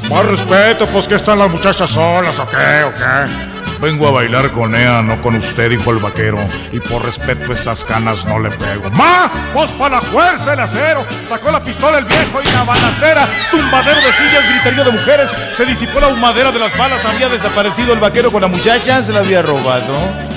Más respeto, pues que están las muchachas solas, ¿o qué? ¿O qué? Vengo a bailar con ella, no con usted, dijo el vaquero. Y por respeto a esas canas no le pego. ¡Ma! ¡Pues para la fuerza el acero! Sacó la pistola el viejo y la balacera. Tumbadero de sillas, griterío de mujeres. Se disipó la humadera de las balas. Había desaparecido el vaquero con la muchacha, se la había robado.